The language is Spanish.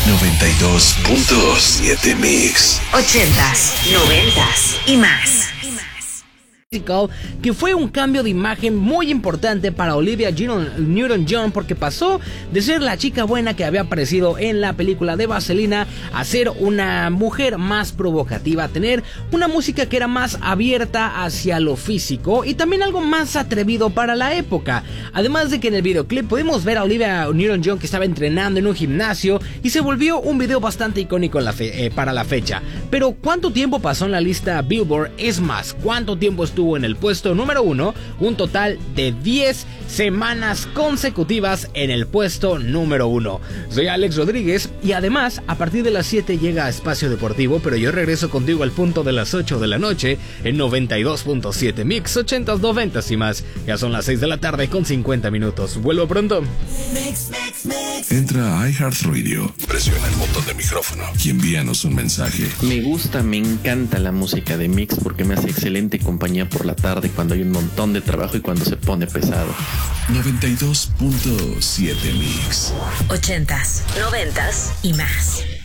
92.7 Mix. 80s, 90s y más. Que fue un cambio de imagen muy importante para Olivia Newton-John, porque pasó de ser la chica buena que había aparecido en la película de Vaselina a ser una mujer más provocativa, a tener una música que era más abierta hacia lo físico y también algo más atrevido para la época. Además de que en el videoclip podemos ver a Olivia Newton-John que estaba entrenando en un gimnasio y se volvió un video bastante icónico para la fecha. Pero ¿cuánto tiempo pasó en la lista Billboard? Es más, ¿cuánto tiempo estuvo en el puesto número 1? Un total de 10 semanas consecutivas en el puesto número 1. Soy Alex Rodríguez y además a partir de las 7 llega a Espacio Deportivo, pero yo regreso contigo al punto de las 8 de la noche en 92.7 Mix, 80s, 90s y más. Ya son las 6 de la tarde con 50 minutos. Vuelvo pronto. Entra a iHeartRadio, presiona el botón de micrófono y envíanos un mensaje. Me gusta, me encanta la música de Mix porque me hace excelente compañía por la tarde cuando hay un montón de trabajo y cuando se pone pesado. 92.7 Mix. 80s, 90s y más.